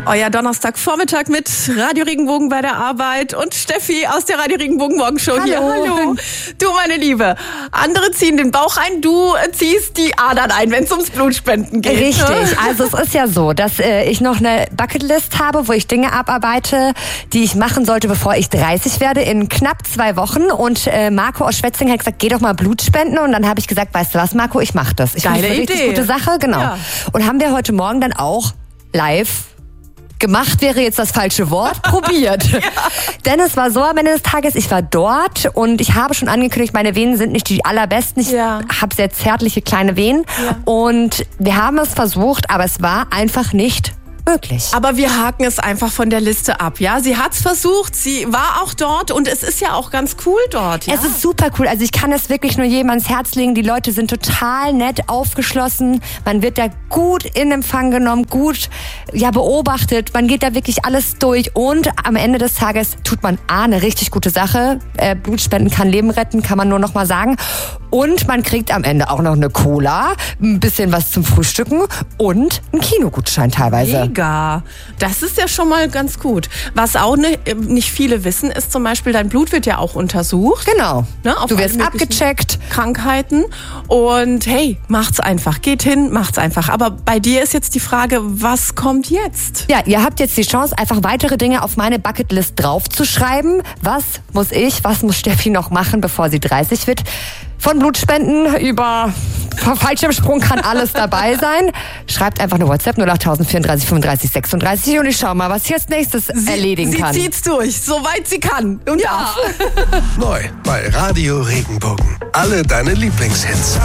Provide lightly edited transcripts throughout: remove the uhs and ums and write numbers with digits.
Euer Donnerstagvormittag mit Radio Regenbogen bei der Arbeit und Steffi aus der Radio Regenbogen Morgenshow hier. Hallo. Du, meine Liebe, andere ziehen den Bauch ein, du ziehst die Adern ein, wenn es ums Blutspenden geht. Richtig, also es ist ja so, dass ich noch eine Bucketlist habe, wo ich Dinge abarbeite, die ich machen sollte, bevor ich 30 werde, in knapp 2 Wochen. Und Marco aus Schwetzingen hat gesagt, geh doch mal Blut spenden. Und dann habe ich gesagt, weißt du was, Marco, ich mache das. Ich finde das eine richtig gute Sache, genau. Ja. Und haben wir heute Morgen dann auch live gemacht, wäre jetzt das falsche Wort, probiert. Ja. Denn es war so am Ende des Tages, ich war dort und ich habe schon angekündigt, meine Venen sind nicht die allerbesten. Ich habe sehr zärtliche kleine Venen und wir haben es versucht, aber es war einfach nicht möglich. Aber wir haken es einfach von der Liste ab, ja? Sie hat's versucht, sie war auch dort und es ist ja auch ganz cool dort, ja? Es ist super cool, also ich kann es wirklich nur jedem ans Herz legen. Die Leute sind total nett, aufgeschlossen, man wird da gut in Empfang genommen, gut beobachtet, man geht da wirklich alles durch und am Ende des Tages tut man eine richtig gute Sache. Blutspenden kann Leben retten, kann man nur noch mal sagen. Und man kriegt am Ende auch noch eine Cola, ein bisschen was zum Frühstücken und einen Kinogutschein teilweise. Mega. Das ist ja schon mal ganz gut. Was auch nicht viele wissen, ist zum Beispiel, dein Blut wird ja auch untersucht. Genau. Ne, du wirst abgecheckt. Krankheiten. Und hey, macht's einfach. Geht hin, macht's einfach. Aber bei dir ist jetzt die Frage, was kommt jetzt? Ja, ihr habt jetzt die Chance, einfach weitere Dinge auf meine Bucketlist draufzuschreiben. Was muss Steffi noch machen, bevor sie 30 wird? Von Blutspenden über Fallschirmsprung kann alles dabei sein. Schreibt einfach eine WhatsApp 08000 34 35 36 und ich schau mal, was ich als nächstes erledigen kann. Sie zieht's durch, soweit sie kann. Und darf. Neu bei Radio Regenbogen. Alle deine Lieblingshits.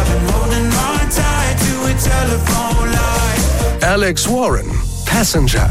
Alex Warren, Passenger.